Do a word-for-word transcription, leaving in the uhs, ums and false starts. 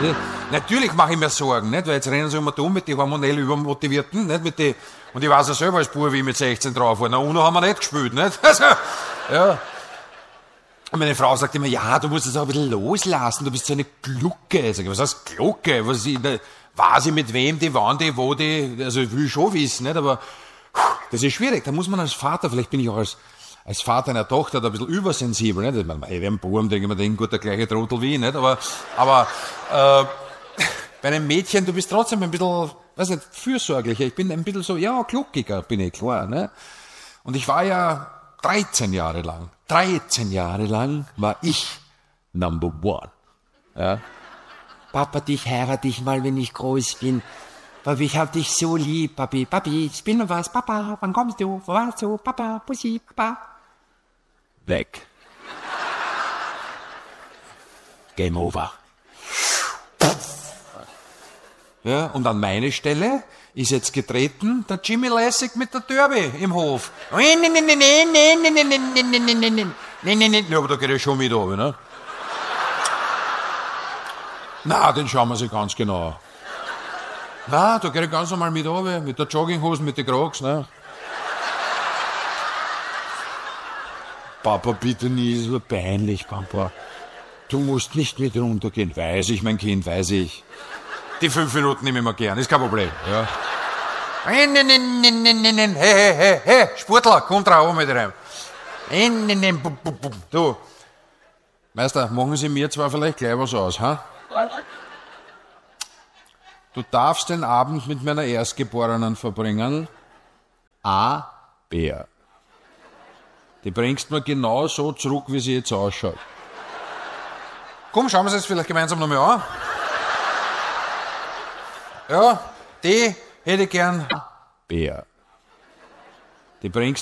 Ja, natürlich mache ich mir Sorgen, nicht? Weil jetzt rennen sie immer dumm mit den hormonell Übermotivierten, nicht? Mit die, und ich weiß ja selber als Bub, wie ich mit sechzehn drauf war. Na, UNO haben wir nicht gespielt, nicht? Also, ja. Und meine Frau sagt immer, ja, du musst es auch ein bisschen loslassen, du bist so eine Glucke. Ich sage, was heißt Glucke? Was ich, da, weiß ich mit wem die, wann die, wo die, also ich will schon wissen, nicht? Aber das ist schwierig, da muss man als Vater, vielleicht bin ich auch als, als Vater einer Tochter da ein bisschen übersensibel, nicht? Ich meine, ey, wer ein Buben, denke ich mir, den gut, der gleiche Trottel wie ich, nicht? Aber, aber, äh, bei einem Mädchen, du bist trotzdem ein bisschen, weiß nicht, fürsorglicher. Ich bin ein bisschen so, ja, gluckiger, bin ich, klar, ne? Und ich war ja dreizehn Jahre lang, dreizehn Jahre lang war ich Number One. Ja. Papa, dich heirate ich mal, wenn ich groß bin. Papi, ich hab dich so lieb, Papi. Papi, ich bin noch was. Papa, wann kommst du? Wo warst du? Papa, Pussy, Papa. Weg. Game over. Ja, und an meine Stelle ist jetzt getreten der Jimmy Lessig mit der Derby im Hof. Nein, nein, nein, nein, nein, nein, nein, nein, nein, nein, nein, nein, nein, nein. Ja, aber da geht er schon mit runter, ne? Na, den schauen wir sich ganz genau an. Na, da geht er ganz normal mit runter, mit der Jogginghosen, mit den Crocs, ne? Papa, bitte nie, so peinlich, Papa. Du musst nicht mit runtergehen. Weiß ich, mein Kind, weiß ich. Die fünf Minuten nehme ich mir gern, ist kein Problem. Ja. Hey, hey, hey, hey, Sportler, komm drauf oben mit rein. Du, Meister, machen Sie mir zwar vielleicht gleich was aus, ha? Du darfst den Abend mit meiner Erstgeborenen verbringen. A. Bär. Die bringst mir genau so zurück, wie sie jetzt ausschaut. Komm, schauen wir es jetzt vielleicht gemeinsam nochmal an. Ja, die hätte ich gern. Bär. Die bringst